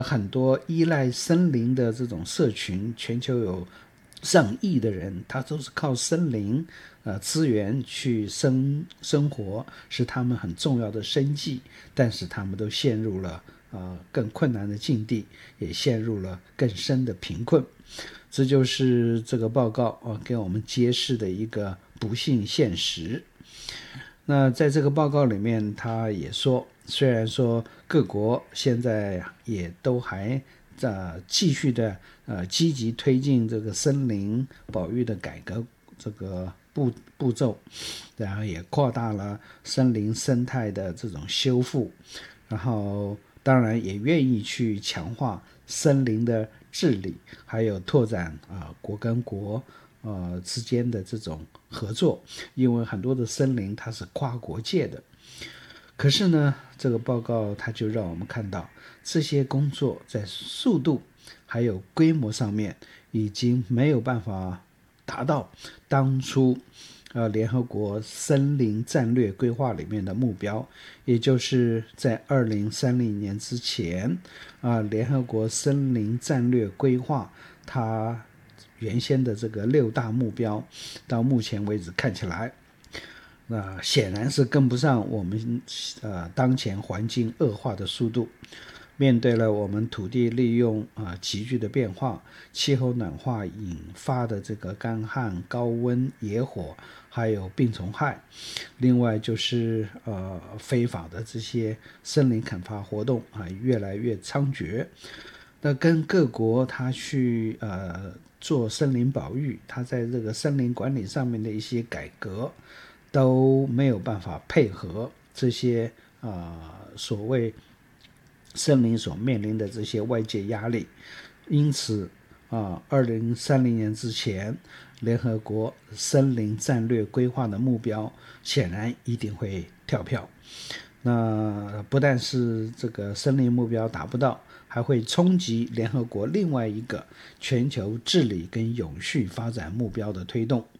很多依赖森林的这种社群，全球有上亿的人，他都是靠森林资源去生活，是他们很重要的生计，但是他们都陷入了更困难的境地，也陷入了更深的贫困。这就是这个报告给我们揭示的一个不幸现实。那在这个报告里面，他也说，虽然说各国现在也都还继续的积极推进这个森林保育的改革这个步骤，然后也扩大了森林生态的这种修复，然后当然也愿意去强化森林的治理，还有拓展国跟国之间的这种合作，因为很多的森林它是跨国界的。可是呢，这个报告它就让我们看到，这些工作在速度还有规模上面已经没有办法达到当初联合国森林战略规划里面的目标，也就是在2030年之前联合国森林战略规划它原先的这个6大目标，到目前为止看起来显然是跟不上我们当前环境恶化的速度。面对了我们土地利用急剧的变化，气候暖化引发的这个干旱、高温、野火，还有病虫害，另外就是非法的这些森林砍伐活动越来越猖獗。那跟各国他去做森林保育，他在这个森林管理上面的一些改革都没有办法配合这些所谓森林所面临的这些外界压力。因此2030年之前联合国森林战略规划的目标显然一定会跳票。那不但是这个森林目标达不到，还会冲击联合国另外一个全球治理跟永续发展目标的推动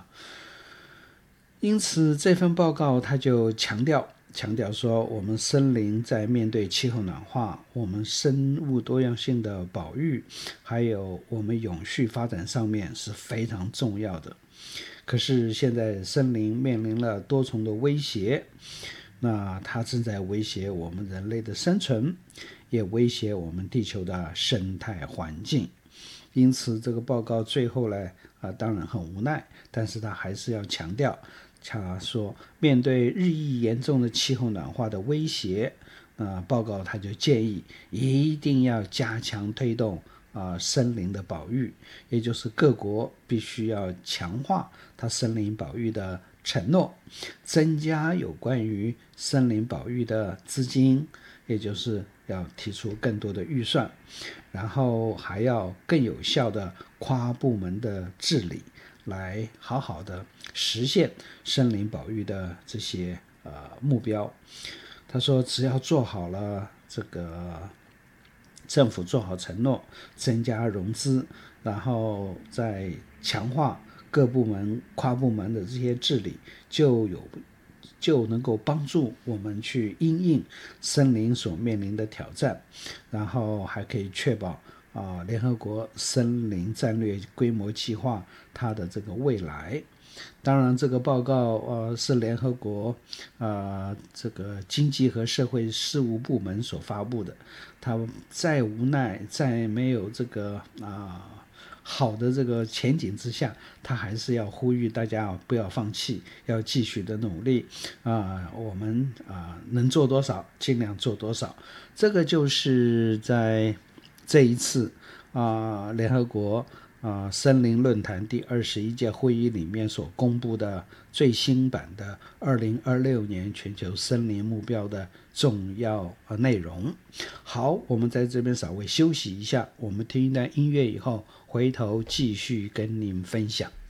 因此这份报告它就强调说，我们森林在面对气候暖化，我们生物多样性的保育，还有我们永续发展上面是非常重要的。可是现在森林面临了多重的威胁，那它正在威胁我们人类的生存，也威胁我们地球的生态环境。因此这个报告最后呢当然很无奈，但是他还是要强调，他说面对日益严重的气候暖化的威胁，报告他就建议一定要加强推动森林的保育，也就是各国必须要强化它森林保育的承诺，增加有关于森林保育的资金，也就是要提出更多的预算，然后还要更有效的跨部门的治理，来好好的实现森林保育的这些目标。他说只要做好了这个政府做好承诺，增加融资，然后再强化各部门跨部门的这些治理，就能够帮助我们去因应森林所面临的挑战，然后还可以确保联合国森林战略规模计划它的这个未来。当然这个报告是联合国这个经济和社会事务部门所发布的，他再无奈在没有这个好的这个前景之下，他还是要呼吁大家不要放弃，要继续的努力我们能做多少尽量做多少。这个就是在这一次联合国森林论坛第21届会议里面所公布的最新版的2026年全球森林目标的重要内容。好，我们在这边稍微休息一下，我们听一段音乐以后，回头继续跟您分享。